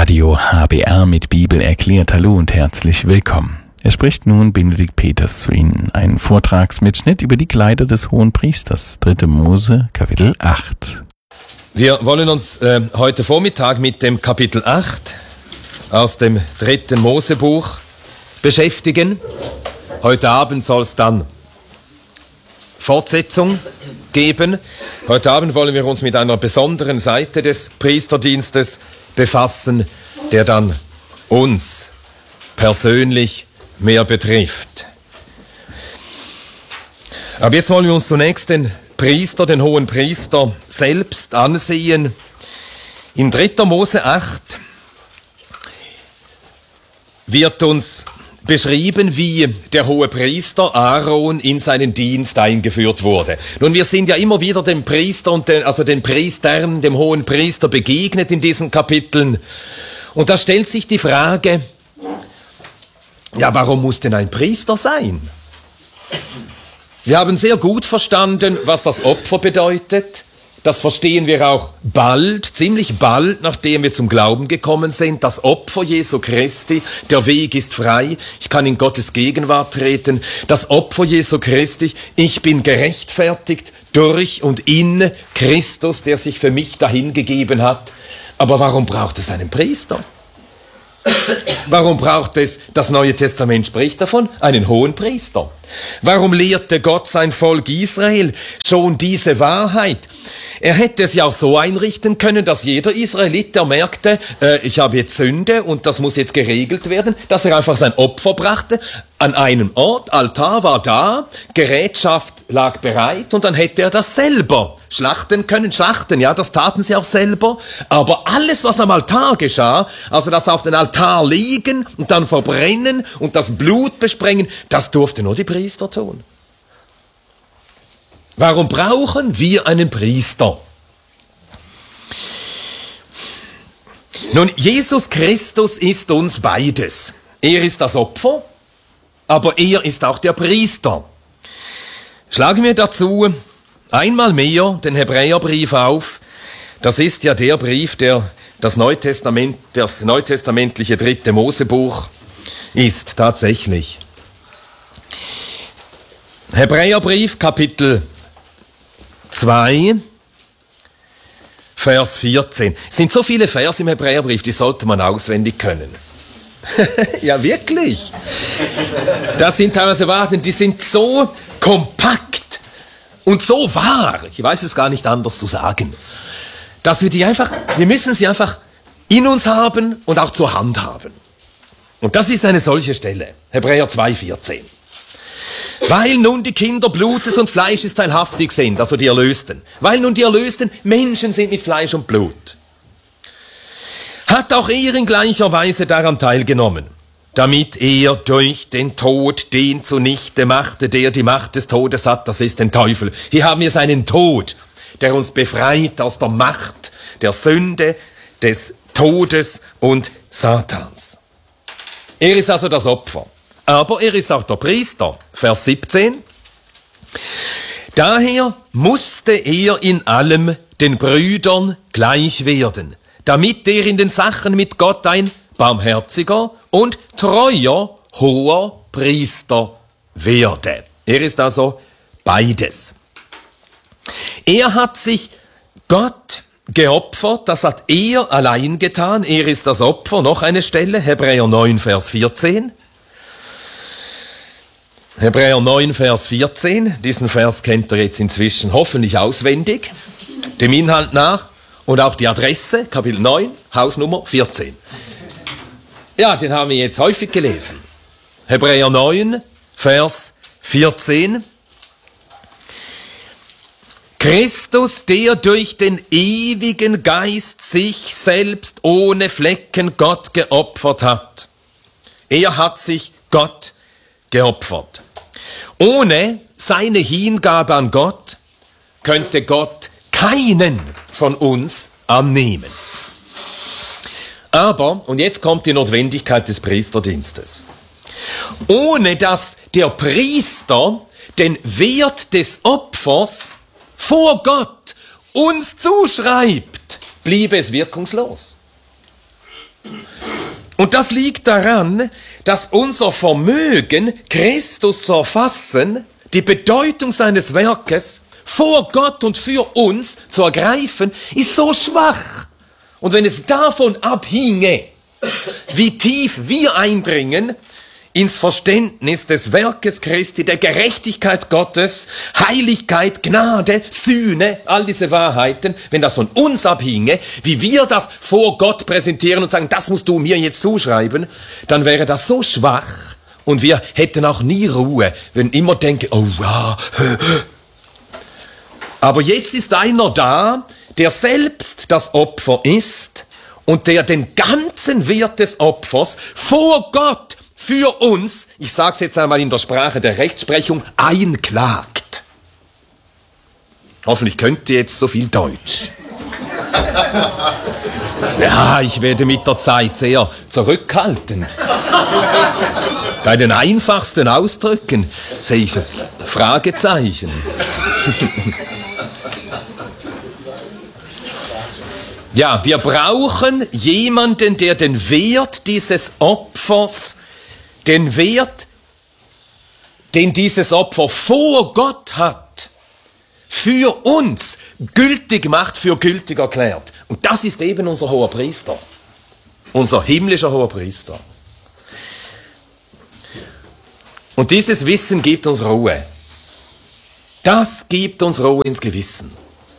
Radio HBR mit Bibel erklärt. Hallo und herzlich willkommen. Es spricht nun Benedikt Peters zu Ihnen. Ein Vortragsmitschnitt über die Kleider des Hohenpriesters. 3. Mose, Kapitel 8. Wir wollen uns heute Vormittag mit dem Kapitel 8 aus dem 3. Mosebuch beschäftigen. Heute Abend soll es dann Fortsetzung geben. Heute Abend wollen wir uns mit einer besonderen Seite des Priesterdienstes befassen, der dann uns persönlich mehr betrifft. Aber jetzt wollen wir uns zunächst den Priester, den Hohenpriester selbst ansehen. In 3. Mose 8 wird uns beschrieben, wie der Hohepriester Aaron in seinen Dienst eingeführt wurde. Nun, wir sind ja immer wieder dem Priester und den Priestern, dem Hohenpriester begegnet in diesen Kapiteln. Und da stellt sich die Frage, ja, warum muss denn ein Priester sein? Wir haben sehr gut verstanden, was das Opfer bedeutet. Das verstehen wir auch bald, ziemlich bald, nachdem wir zum Glauben gekommen sind. Das Opfer Jesu Christi, der Weg ist frei, ich kann in Gottes Gegenwart treten. Das Opfer Jesu Christi, ich bin gerechtfertigt durch und in Christus, der sich für mich dahingegeben hat. Aber warum braucht es einen Priester? Warum braucht es, das Neue Testament spricht davon, einen Hohenpriester? Warum lehrte Gott sein Volk Israel schon diese Wahrheit? Er hätte es ja auch so einrichten können, dass jeder Israelit, der merkte, ich habe jetzt Sünde und das muss jetzt geregelt werden, dass er einfach sein Opfer brachte an einem Ort, Altar war da, Gerätschaft lag bereit und dann hätte er das selber schlachten können. Schlachten, ja, das taten sie auch selber. Aber alles, was am Altar geschah, also das auf den Altar legen und dann verbrennen und das Blut besprengen, das durfte nur die Priester tun. Warum brauchen wir einen Priester? Nun, Jesus Christus ist uns beides. Er ist das Opfer, aber er ist auch der Priester. Schlagen wir dazu einmal mehr den Hebräerbrief auf. Das ist ja der Brief, der das neutestamentliche 3. Mosebuch ist, tatsächlich. Hebräerbrief, Kapitel 2, Vers 14. Es sind so viele Verse im Hebräerbrief, die sollte man auswendig können. Ja, wirklich. Das sind teilweise Wahrheiten, die sind so kompakt und so wahr, ich weiß es gar nicht anders zu sagen, dass wir müssen sie einfach in uns haben und auch zur Hand haben. Und das ist eine solche Stelle, Hebräer 2,14. Weil nun die Kinder Blutes und Fleisches teilhaftig sind, also die Erlösten, weil nun die Erlösten Menschen sind mit Fleisch und Blut, hat auch er in gleicher Weise daran teilgenommen, damit er durch den Tod den zunichte machte, der die Macht des Todes hat, das ist den Teufel. Hier haben wir seinen Tod, der uns befreit aus der Macht der Sünde, des Todes und Satans. Er ist also das Opfer. Aber er ist auch der Priester. Vers 17. Daher musste er in allem den Brüdern gleich werden, damit er in den Sachen mit Gott ein barmherziger und treuer hoher Priester werde. Er ist also beides. Er hat sich Gott geopfert, das hat er allein getan. Er ist das Opfer. Noch eine Stelle, Hebräer 9, Vers 14. Hebräer 9, Vers 14, diesen Vers kennt ihr jetzt inzwischen hoffentlich auswendig, dem Inhalt nach und auch die Adresse, Kapitel 9, Hausnummer 14. Ja, den haben wir jetzt häufig gelesen. Hebräer 9, Vers 14. Christus, der durch den ewigen Geist sich selbst ohne Flecken Gott geopfert hat. Er hat sich Gott geopfert. Ohne seine Hingabe an Gott könnte Gott keinen von uns annehmen. Aber, und jetzt kommt die Notwendigkeit des Priesterdienstes, ohne dass der Priester den Wert des Opfers vor Gott uns zuschreibt, bliebe es wirkungslos. Und das liegt daran, dass unser Vermögen, Christus zu erfassen, die Bedeutung seines Werkes vor Gott und für uns zu ergreifen, ist so schwach. Und wenn es davon abhinge, wie tief wir eindringen ins Verständnis des Werkes Christi, der Gerechtigkeit Gottes, Heiligkeit, Gnade, Sühne, all diese Wahrheiten, wenn das von uns abhinge, wie wir das vor Gott präsentieren und sagen, das musst du mir jetzt zuschreiben, dann wäre das so schwach und wir hätten auch nie Ruhe, wenn immer denken, oh ja. Aber jetzt ist einer da, der selbst das Opfer ist und der den ganzen Wert des Opfers vor Gott für uns, ich sage es jetzt einmal in der Sprache der Rechtsprechung, einklagt. Hoffentlich könnt ihr jetzt so viel Deutsch. Ja, ich werde mit der Zeit sehr zurückhaltend. Bei den einfachsten Ausdrücken sehe ich Fragezeichen. Ja, wir brauchen jemanden, der den Wert dieses Opfers, den Wert, den dieses Opfer vor Gott hat, für uns gültig macht, für gültig erklärt. Und das ist eben unser hoher Priester, unser himmlischer hoher Priester. Und dieses Wissen gibt uns Ruhe. Das gibt uns Ruhe ins Gewissen.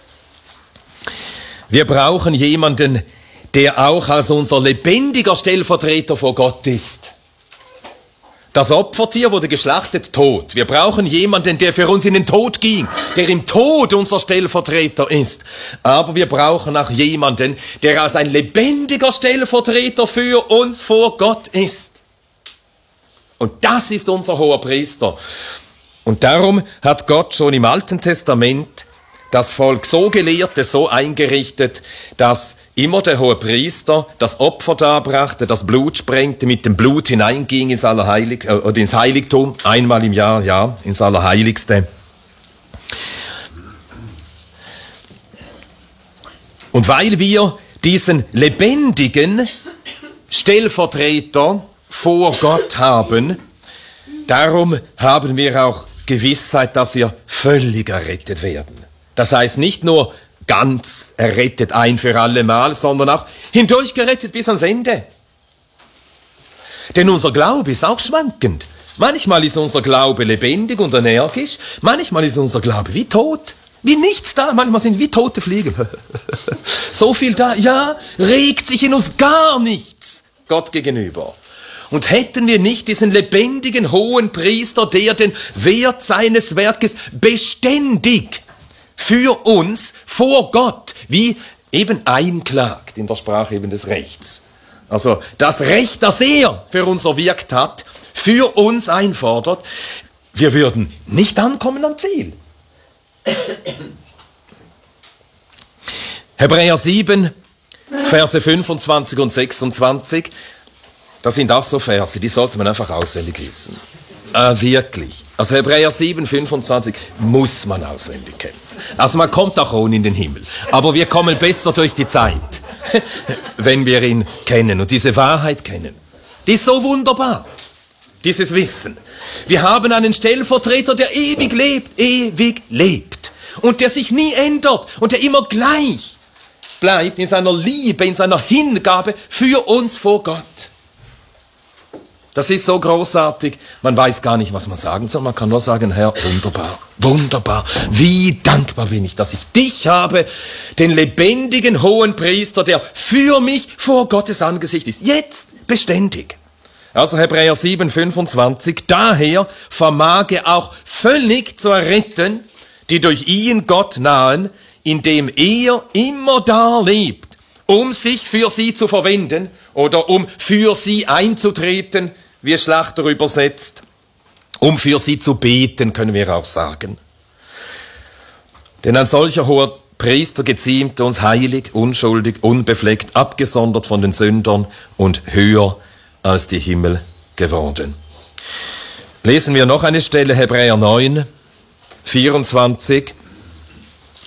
Wir brauchen jemanden, der auch als unser lebendiger Stellvertreter vor Gott ist. Das Opfertier wurde geschlachtet, tot. Wir brauchen jemanden, der für uns in den Tod ging, der im Tod unser Stellvertreter ist. Aber wir brauchen auch jemanden, der als ein lebendiger Stellvertreter für uns vor Gott ist. Und das ist unser hoher Priester. Und darum hat Gott schon im Alten Testament das Volk so gelehrt, so eingerichtet, dass immer der hohe Priester das Opfer darbrachte, das Blut sprengte, mit dem Blut hineinging ins ins Heiligtum, einmal im Jahr, ja, ins Allerheiligste. Und weil wir diesen lebendigen Stellvertreter vor Gott haben, darum haben wir auch Gewissheit, dass wir völlig errettet werden. Das heißt nicht nur ganz errettet ein für alle Mal, sondern auch hindurch gerettet bis ans Ende. Denn unser Glaube ist auch schwankend. Manchmal ist unser Glaube lebendig und energisch, manchmal ist unser Glaube wie tot, wie nichts da, manchmal sind wie tote Fliegen. So viel da, ja, regt sich in uns gar nichts Gott gegenüber. Und hätten wir nicht diesen lebendigen hohen Priester, der den Wert seines Werkes beständig für uns vor Gott, wie eben einklagt in der Sprache eben des Rechts. Also das Recht, das er für uns erwirkt hat, für uns einfordert, wir würden nicht ankommen am Ziel. Hebräer 7, Verse 25 und 26, das sind auch so Verse, die sollte man einfach auswendig wissen. Wirklich. Also Hebräer 7, 25 muss man auswendig kennen. Also man kommt auch ohne in den Himmel. Aber wir kommen besser durch die Zeit, wenn wir ihn kennen und diese Wahrheit kennen. Die ist so wunderbar, dieses Wissen. Wir haben einen Stellvertreter, der ewig lebt und der sich nie ändert und der immer gleich bleibt in seiner Liebe, in seiner Hingabe für uns vor Gott. Das ist so großartig, man weiß gar nicht, was man sagen soll. Man kann nur sagen, Herr, wunderbar, wunderbar. Wie dankbar bin ich, dass ich dich habe, den lebendigen hohen Priester, der für mich vor Gottes Angesicht ist. Jetzt beständig. Also Hebräer 7, 25. Daher vermag er auch völlig zu erretten, die durch ihn Gott nahen, indem er immer da lebt, um sich für sie zu verwenden oder um für sie einzutreten, wie es Schlachter übersetzt, um für sie zu beten, können wir auch sagen. Denn ein solcher hoher Priester geziemt uns heilig, unschuldig, unbefleckt, abgesondert von den Sündern und höher als die Himmel geworden. Lesen wir noch eine Stelle, Hebräer 9, 24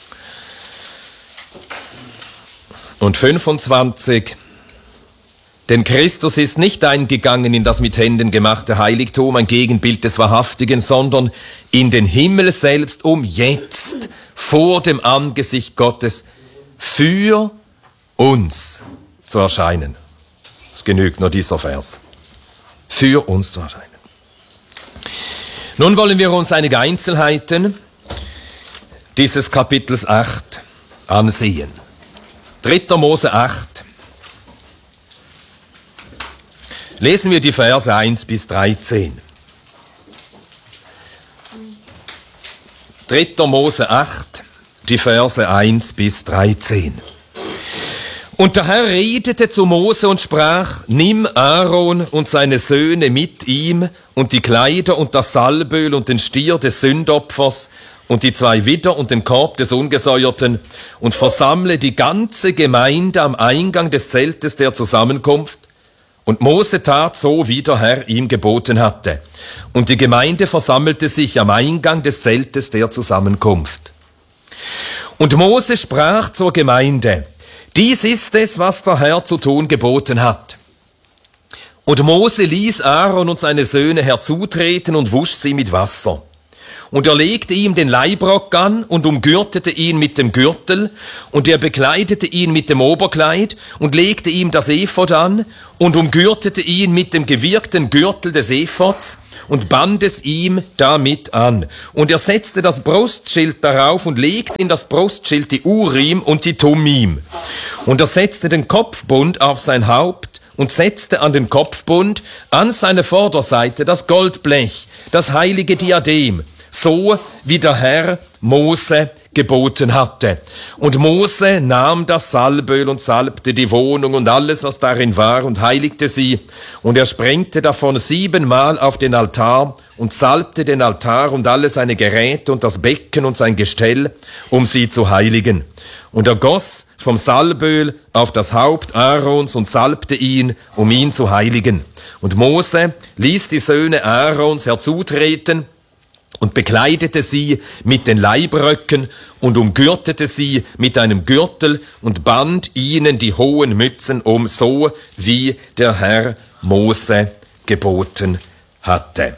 und 25. Denn Christus ist nicht eingegangen in das mit Händen gemachte Heiligtum, ein Gegenbild des Wahrhaftigen, sondern in den Himmel selbst, um jetzt vor dem Angesicht Gottes für uns zu erscheinen. Es genügt nur dieser Vers. Für uns zu erscheinen. Nun wollen wir uns einige Einzelheiten dieses Kapitels 8 ansehen. 3. Mose 8. Lesen wir die Verse 1 bis 13. 3. Mose 8, die Verse 1 bis 13. Und der Herr redete zu Mose und sprach, nimm Aaron und seine Söhne mit ihm und die Kleider und das Salböl und den Stier des Sündopfers und die 2 Widder und den Korb des Ungesäuerten und versammle die ganze Gemeinde am Eingang des Zeltes der Zusammenkunft. Und Mose tat so, wie der Herr ihm geboten hatte. Und die Gemeinde versammelte sich am Eingang des Zeltes der Zusammenkunft. Und Mose sprach zur Gemeinde, dies ist es, was der Herr zu tun geboten hat. Und Mose ließ Aaron und seine Söhne herzutreten und wusch sie mit Wasser. Und er legte ihm den Leibrock an und umgürtete ihn mit dem Gürtel, und er bekleidete ihn mit dem Oberkleid und legte ihm das Ephod an und umgürtete ihn mit dem gewirkten Gürtel des Ephods und band es ihm damit an. Und er setzte das Brustschild darauf und legte in das Brustschild die Urim und die Thummim. Und er setzte den Kopfbund auf sein Haupt und setzte an den Kopfbund an seine Vorderseite das Goldblech, das heilige Diadem, so wie der Herr Mose geboten hatte. Und Mose nahm das Salböl und salbte die Wohnung und alles, was darin war, und heiligte sie. Und er sprengte davon 7-mal auf den Altar und salbte den Altar und alle seine Geräte und das Becken und sein Gestell, um sie zu heiligen. Und er goss vom Salböl auf das Haupt Aarons und salbte ihn, um ihn zu heiligen. Und Mose ließ die Söhne Aarons herzutreten und bekleidete sie mit den Leibröcken und umgürtete sie mit einem Gürtel und band ihnen die hohen Mützen um, so wie der Herr Mose geboten hatte.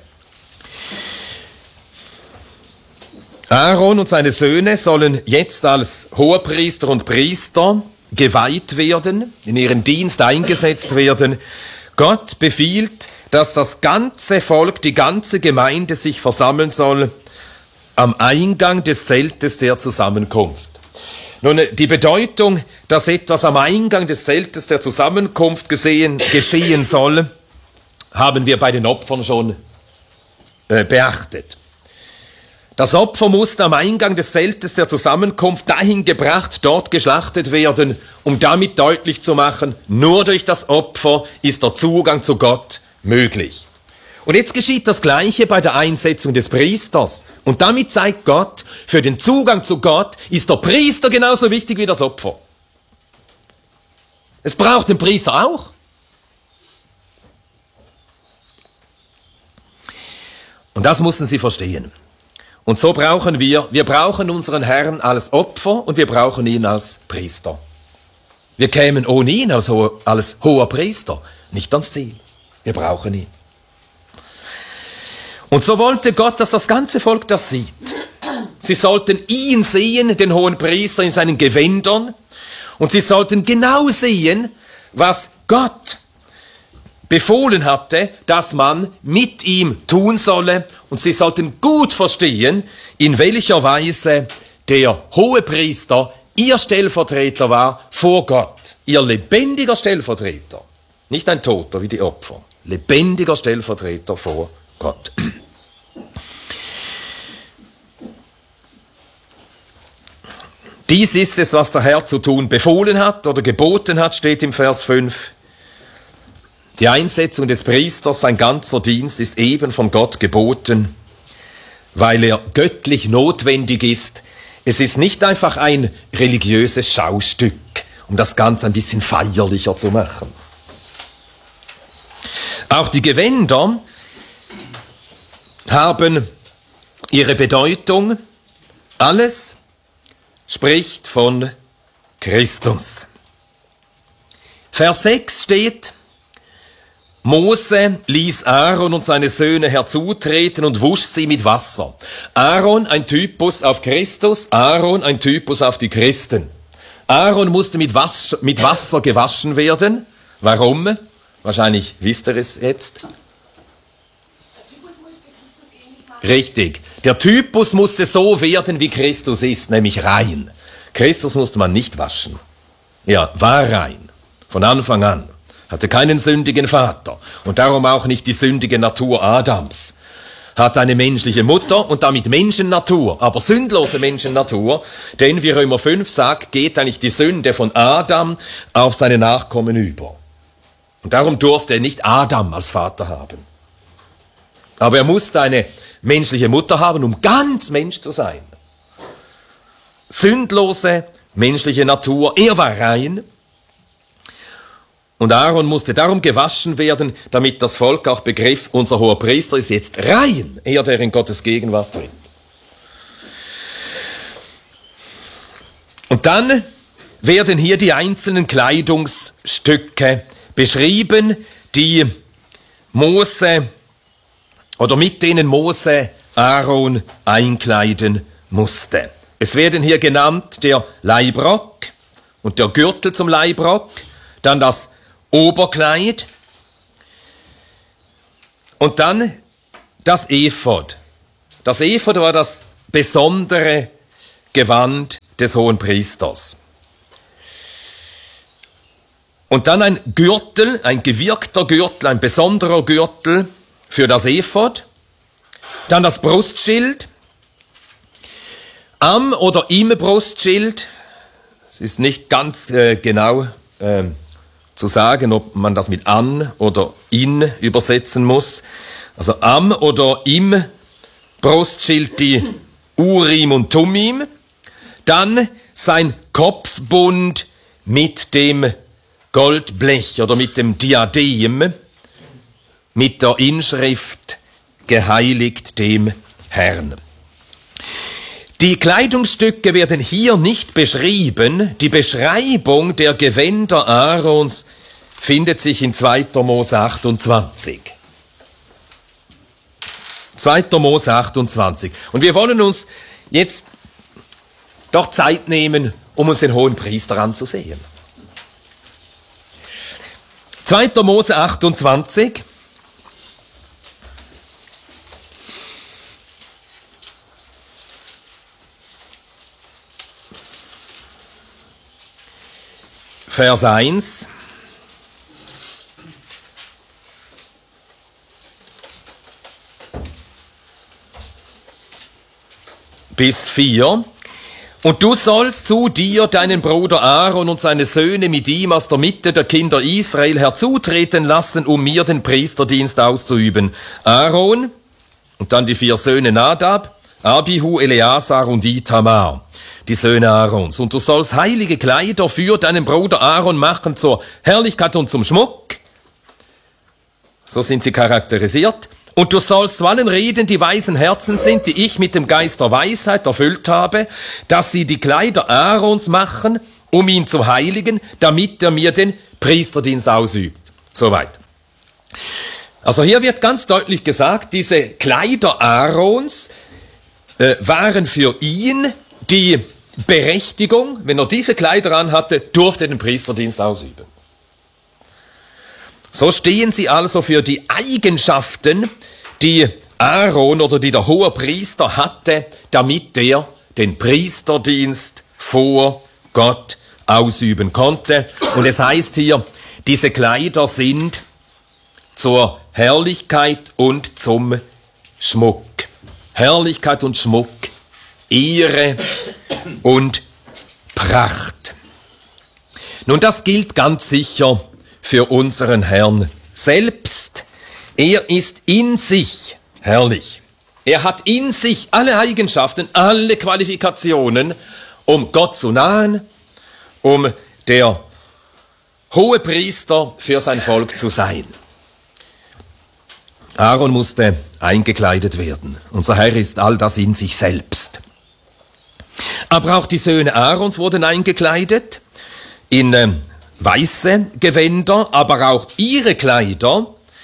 Aaron und seine Söhne sollen jetzt als Hohepriester und Priester geweiht werden, in ihren Dienst eingesetzt werden. Gott befiehlt, dass das ganze Volk, die ganze Gemeinde sich versammeln soll am Eingang des Zeltes der Zusammenkunft. Nun, die Bedeutung, dass etwas am Eingang des Zeltes der Zusammenkunft geschehen soll, haben wir bei den Opfern schon beachtet. Das Opfer musste am Eingang des Zeltes der Zusammenkunft dahin gebracht, dort geschlachtet werden, um damit deutlich zu machen, nur durch das Opfer ist der Zugang zu Gott möglich. Und jetzt geschieht das Gleiche bei der Einsetzung des Priesters. Und damit zeigt Gott, für den Zugang zu Gott ist der Priester genauso wichtig wie das Opfer. Es braucht den Priester auch. Und das müssen Sie verstehen. Und so brauchen wir brauchen unseren Herrn als Opfer und wir brauchen ihn als Priester. Wir kämen ohne ihn als hoher Priester nicht ans Ziel. Wir brauchen ihn. Und so wollte Gott, dass das ganze Volk das sieht. Sie sollten ihn sehen, den hohen Priester in seinen Gewändern, und sie sollten genau sehen, was Gott befohlen hatte, dass man mit ihm tun solle, und sie sollten gut verstehen, in welcher Weise der Hohepriester ihr Stellvertreter war vor Gott, ihr lebendiger Stellvertreter, nicht ein Toter wie die Opfer, lebendiger Stellvertreter vor Gott. Dies ist es, was der Herr zu tun befohlen hat oder geboten hat, steht im Vers 5. Die Einsetzung des Priesters, sein ganzer Dienst, ist eben von Gott geboten, weil er göttlich notwendig ist. Es ist nicht einfach ein religiöses Schaustück, um das Ganze ein bisschen feierlicher zu machen. Auch die Gewänder haben ihre Bedeutung. Alles spricht von Christus. Vers 6 steht, Mose ließ Aaron und seine Söhne herzutreten und wusch sie mit Wasser. Aaron ein Typus auf Christus, Aaron ein Typus auf die Christen. Aaron musste mit Wasser gewaschen werden. Warum? Wahrscheinlich wisst ihr es jetzt. Richtig. Der Typus musste so werden, wie Christus ist, nämlich rein. Christus musste man nicht waschen. Er war rein. Von Anfang an. Hatte keinen sündigen Vater und darum auch nicht die sündige Natur Adams. Hat eine menschliche Mutter und damit Menschennatur, aber sündlose Menschennatur, denn wie Römer 5 sagt, geht eigentlich die Sünde von Adam auf seine Nachkommen über. Und darum durfte er nicht Adam als Vater haben. Aber er musste eine menschliche Mutter haben, um ganz Mensch zu sein. Sündlose menschliche Natur, er war rein. Und Aaron musste darum gewaschen werden, damit das Volk auch begriff, unser hoher Priester ist jetzt rein, er, der in Gottes Gegenwart tritt. Und dann werden hier die einzelnen Kleidungsstücke beschrieben, die Mose oder mit denen Mose Aaron einkleiden musste. Es werden hier genannt der Leibrock und der Gürtel zum Leibrock, dann das Oberkleid und dann das Ephod. Das Ephod war das besondere Gewand des Hohenpriesters. Und dann ein Gürtel, ein gewirkter Gürtel, ein besonderer Gürtel für das Ephod. Dann das Brustschild. Am oder im Brustschild, es ist nicht ganz genau zu sagen, ob man das mit an oder in übersetzen muss. Also am oder im Brustschild die Urim und Tumim. Dann sein Kopfbund mit dem Goldblech oder mit dem Diadem, mit der Inschrift geheiligt dem Herrn. Die Kleidungsstücke werden hier nicht beschrieben. Die Beschreibung der Gewänder Aarons findet sich in 2. Mose 28. 2. Mose 28. Und wir wollen uns jetzt doch Zeit nehmen, um uns den hohen Priester anzusehen. 2. Mose 28. Vers 1. Bis 4. Und du sollst zu dir deinen Bruder Aaron und seine Söhne mit ihm aus der Mitte der Kinder Israel herzutreten lassen, um mir den Priesterdienst auszuüben. Aaron und dann die 4 Söhne Nadab, Abihu, Eleazar und Itamar, die Söhne Aarons. Und du sollst heilige Kleider für deinen Bruder Aaron machen zur Herrlichkeit und zum Schmuck. So sind sie charakterisiert. Und du sollst zu allen reden, die weisen Herzen sind, die ich mit dem Geist der Weisheit erfüllt habe, dass sie die Kleider Aarons machen, um ihn zu heiligen, damit er mir den Priesterdienst ausübt. Soweit. Also hier wird ganz deutlich gesagt, diese Kleider Aarons waren für ihn die Berechtigung, wenn er diese Kleider anhatte, durfte er den Priesterdienst ausüben. So stehen sie also für die Eigenschaften, die Aaron oder die der Hohepriester hatte, damit er den Priesterdienst vor Gott ausüben konnte. Und es heißt hier, diese Kleider sind zur Herrlichkeit und zum Schmuck. Herrlichkeit und Schmuck, Ehre und Pracht. Nun, das gilt ganz sicher für unseren Herrn selbst. Er ist in sich herrlich. Er hat in sich alle Eigenschaften, alle Qualifikationen, um Gott zu nahen, um der Hohepriester für sein Volk zu sein. Aaron musste eingekleidet werden. Unser Herr ist all das in sich selbst. Aber auch die Söhne Aarons wurden eingekleidet in weiße Gewänder, aber auch ihre Kleider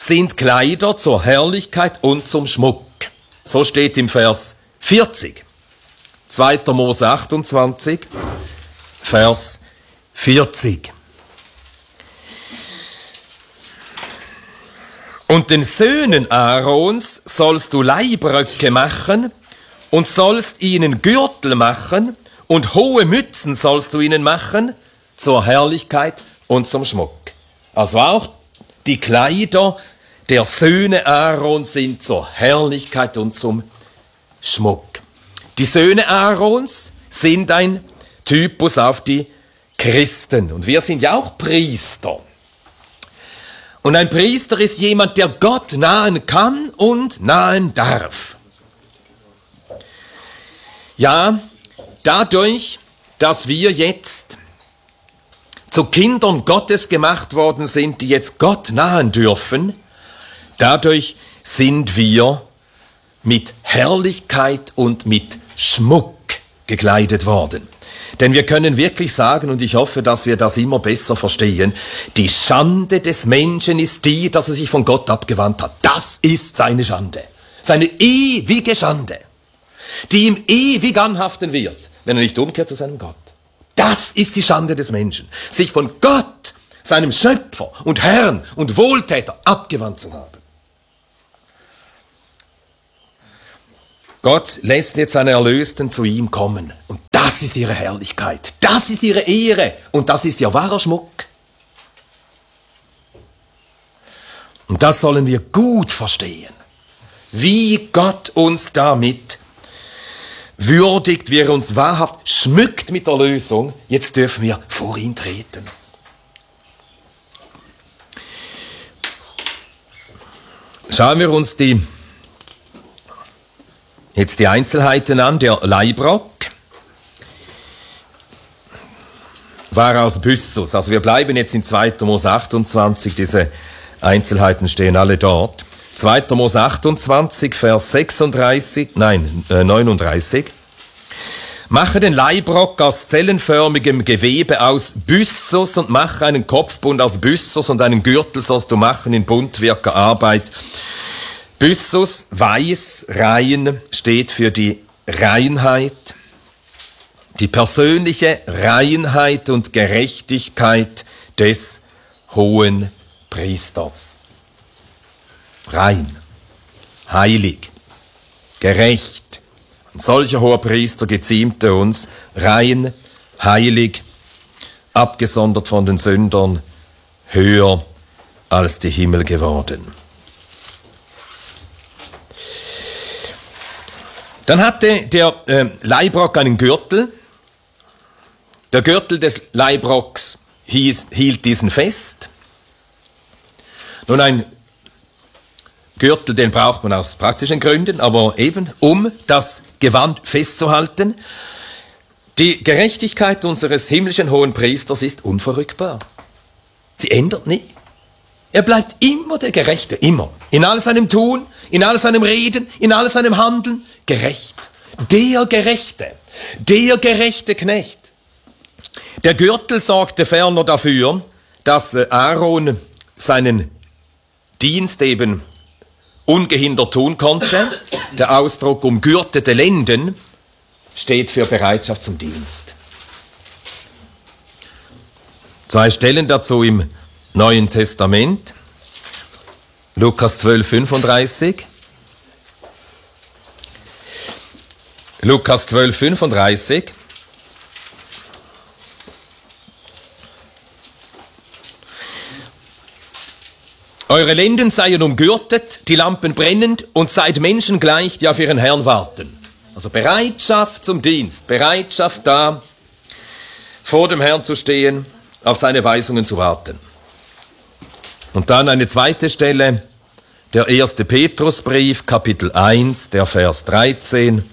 sind Kleider zur Herrlichkeit und zum Schmuck. So steht im Vers 40. 2. Mose 28, Vers 40. Und den Söhnen Aarons sollst du Leibröcke machen und sollst ihnen Gürtel machen und hohe Mützen sollst du ihnen machen zur Herrlichkeit und zum Schmuck. Also auch die Kleider der Söhne Aarons sind zur Herrlichkeit und zum Schmuck. Die Söhne Aarons sind ein Typus auf die Christen. Und wir sind ja auch Priester. Und ein Priester ist jemand, der Gott nahen kann und nahen darf. Ja, dadurch, dass wir jetzt zu Kindern Gottes gemacht worden sind, die jetzt Gott nahen dürfen, dadurch sind wir mit Herrlichkeit und mit Schmuck gekleidet worden. Denn wir können wirklich sagen, und ich hoffe, dass wir das immer besser verstehen, die Schande des Menschen ist die, dass er sich von Gott abgewandt hat. Das ist seine Schande. Seine ewige Schande, die ihm ewig anhaften wird, wenn er nicht umkehrt zu seinem Gott. Das ist die Schande des Menschen, sich von Gott, seinem Schöpfer und Herrn und Wohltäter abgewandt zu haben. Gott lässt jetzt seine Erlösten zu ihm kommen. Und das ist ihre Herrlichkeit, das ist ihre Ehre und das ist ihr wahrer Schmuck. Und das sollen wir gut verstehen, wie Gott uns damit würdigt, wie er uns wahrhaft schmückt mit der Lösung. Jetzt dürfen wir vor ihn treten. Schauen wir uns jetzt die Einzelheiten an. Der Leibrock war aus Byssus. Also wir bleiben jetzt in 2. Mose 28, diese Einzelheiten stehen alle dort. 2. Mose 28, Vers 39. Mache den Leibrock aus zellenförmigem Gewebe aus Byssus und mache einen Kopfbund aus Byssus und einen Gürtel sollst du machen in buntwirker Arbeit. Byssus, weiß, rein, steht für die Reinheit, die persönliche Reinheit und Gerechtigkeit des hohen Priesters. Rein, heilig, gerecht. Ein solcher hoher Priester geziemte uns, rein, heilig, abgesondert von den Sündern, höher als die Himmel geworden. Dann hatte der Leibrock einen Gürtel. Der Gürtel des Leibrocks hielt diesen fest. Nun, ein Gürtel, den braucht man aus praktischen Gründen, aber eben, um das Gewand festzuhalten. Die Gerechtigkeit unseres himmlischen hohen Priesters ist unverrückbar. Sie ändert nie. Er bleibt immer der Gerechte, immer. In all seinem Tun, in all seinem Reden, in all seinem Handeln, gerecht. Der gerechte Knecht. Der Gürtel sorgte ferner dafür, dass Aaron seinen Dienst eben ungehindert tun konnte. Der Ausdruck umgürtete Lenden steht für Bereitschaft zum Dienst. 2 Stellen dazu im Neuen Testament. Lukas 12, 35. Lukas 12, 35. Eure Lenden seien umgürtet, die Lampen brennend und seid Menschen gleich, die auf ihren Herrn warten. Also Bereitschaft zum Dienst, Bereitschaft da, vor dem Herrn zu stehen, auf seine Weisungen zu warten. Und dann eine zweite Stelle, der 1. Petrusbrief, Kapitel 1, der Vers 13.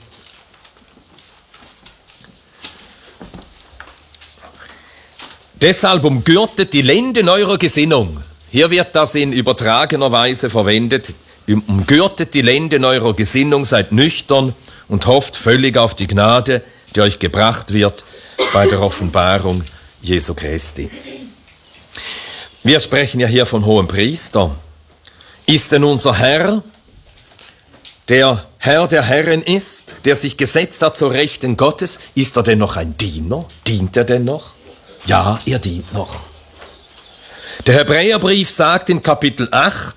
Deshalb umgürtet die Lenden eurer Gesinnung. Hier wird das in übertragener Weise verwendet. Umgürtet die Lenden eurer Gesinnung, seid nüchtern und hofft völlig auf die Gnade, die euch gebracht wird bei der Offenbarung Jesu Christi. Wir sprechen ja hier von hohem Priester. Ist denn unser Herr, der Herr der Herren ist, der sich gesetzt hat zur Rechten Gottes, ist er denn noch ein Diener? Dient er denn noch? Ja, er dient noch. Der Hebräerbrief sagt in Kapitel 8,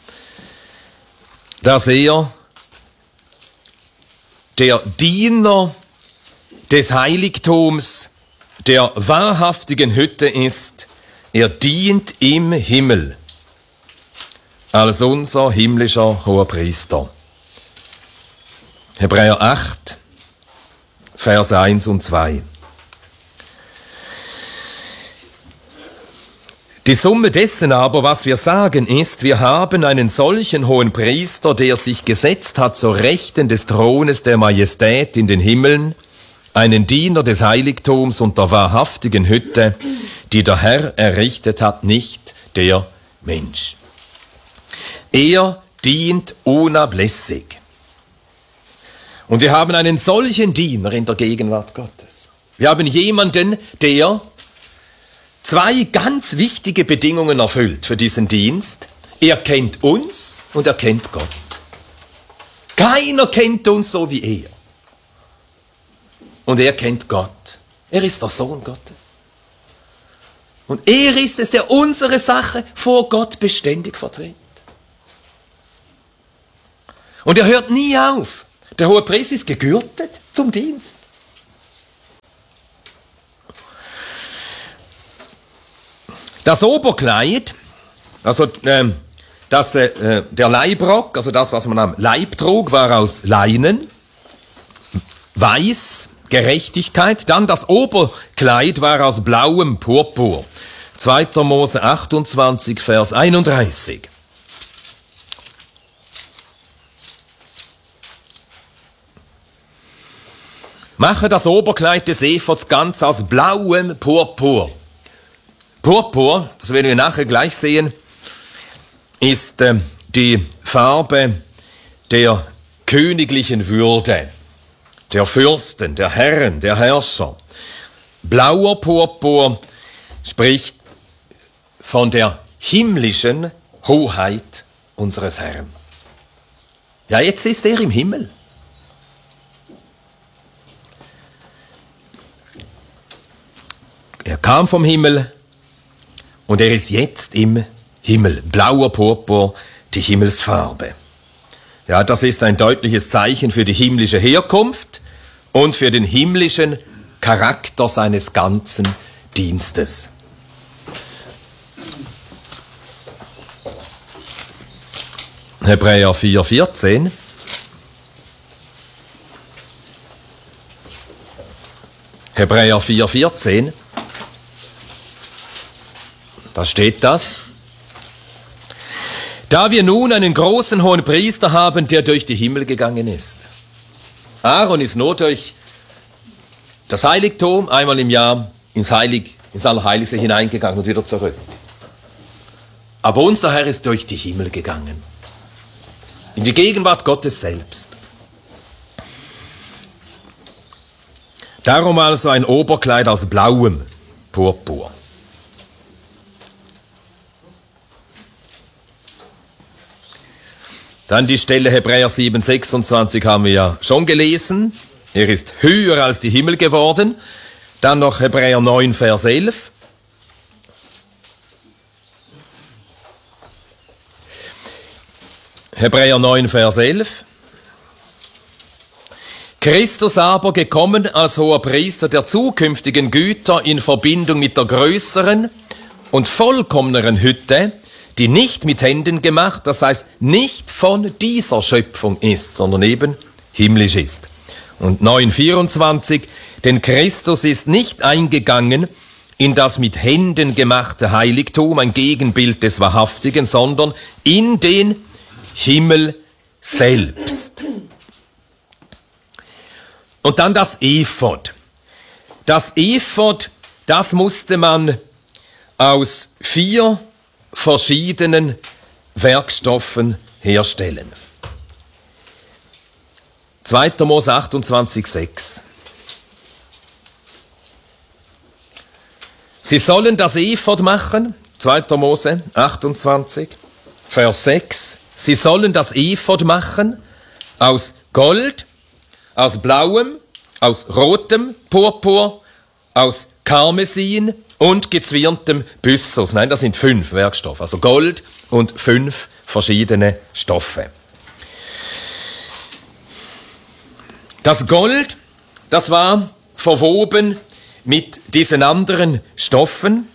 dass er der Diener des Heiligtums der wahrhaftigen Hütte ist. Er dient im Himmel als unser himmlischer Hoherpriester. Hebräer 8, Verse 1 und 2. Die Summe dessen aber, was wir sagen, ist, wir haben einen solchen hohen Priester, der sich gesetzt hat zur Rechten des Thrones der Majestät in den Himmeln, einen Diener des Heiligtums und der wahrhaftigen Hütte, die der Herr errichtet hat, nicht der Mensch. Er dient unablässig. Und wir haben einen solchen Diener in der Gegenwart Gottes. Wir haben jemanden, der zwei ganz wichtige Bedingungen erfüllt für diesen Dienst. Er kennt uns und er kennt Gott. Keiner kennt uns so wie er. Und er kennt Gott. Er ist der Sohn Gottes. Und er ist es, der unsere Sache vor Gott beständig vertritt. Und er hört nie auf. Der Hohepriester ist gegürtet zum Dienst. Das Oberkleid, also der Leibrock, also das, was man am Leib trug, war aus Leinen, weiß, Gerechtigkeit. Dann das Oberkleid war aus blauem Purpur. 2. Mose 28, Vers 31. Mache das Oberkleid des Ephods ganz aus blauem Purpur. Purpur, das werden wir nachher gleich sehen, ist die Farbe der königlichen Würde, der Fürsten, der Herren, der Herrscher. Blauer Purpur spricht von der himmlischen Hoheit unseres Herrn. Ja, jetzt ist er im Himmel. Er kam vom Himmel und er ist jetzt im Himmel. Blauer Purpur, die Himmelsfarbe. Ja, das ist ein deutliches Zeichen für die himmlische Herkunft und für den himmlischen Charakter seines ganzen Dienstes. Hebräer 4,14. Hebräer 4,14. Da steht das. Da wir nun einen großen hohen Priester haben, der durch die Himmel gegangen ist. Aaron ist nur durch das Heiligtum einmal im Jahr ins Allerheiligste hineingegangen und wieder zurück. Aber unser Herr ist durch die Himmel gegangen. In die Gegenwart Gottes selbst. Darum also ein Oberkleid aus blauem Purpur. Dann die Stelle Hebräer 7, 26 haben wir ja schon gelesen. Er ist höher als die Himmel geworden. Dann noch Hebräer 9, Vers 11. Hebräer 9, Vers 11. Christus aber, gekommen als hoher Priester der zukünftigen Güter in Verbindung mit der größeren und vollkommeneren Hütte, die nicht mit Händen gemacht, das heißt nicht von dieser Schöpfung ist, sondern eben himmlisch ist. Und 9,24, denn Christus ist nicht eingegangen in das mit Händen gemachte Heiligtum, ein Gegenbild des Wahrhaftigen, sondern in den Himmel selbst. Und dann das Ephod. Das Ephod, das musste man aus 4 verschiedenen Werkstoffen herstellen. 2. Mose 28, 6. Sie sollen das Ephod machen, 2. Mose 28, Vers 6. sie sollen das Ephod machen aus Gold, aus blauem, aus rotem Purpur, aus Karmesin und gezwirntem Byssus. Nein, das sind 5 Werkstoffe, also Gold und 5 verschiedene Stoffe. Das Gold, das war verwoben mit diesen anderen Stoffen,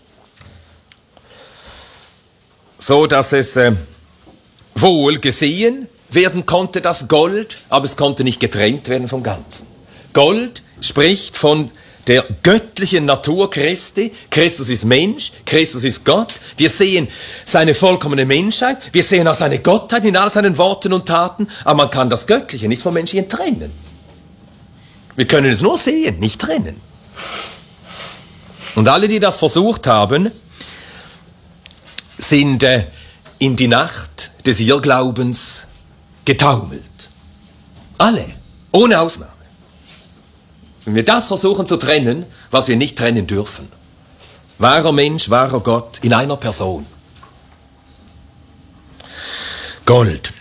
so dass es wohl gesehen werden konnte, das Gold, aber es konnte nicht getrennt werden vom Ganzen. Gold spricht von der göttlichen Natur Christi. Christus ist Mensch, Christus ist Gott. Wir sehen seine vollkommene Menschheit, wir sehen auch seine Gottheit in all seinen Worten und Taten, aber man kann das Göttliche nicht vom Menschlichen trennen. Wir können es nur sehen, nicht trennen. Und alle, die das versucht haben, sind in die Nacht des Irrglaubens getaumelt. Alle, ohne Ausnahme. Wenn wir das versuchen zu trennen, was wir nicht trennen dürfen. Wahrer Mensch, wahrer Gott in einer Person. Gold.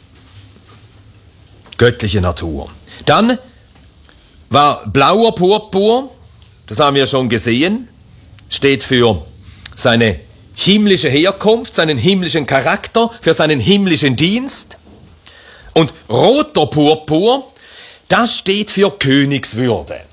Göttliche Natur. Dann war blauer Purpur, das haben wir schon gesehen, steht für seine himmlische Herkunft, seinen himmlischen Charakter, für seinen himmlischen Dienst. Und roter Purpur, das steht für Königswürde.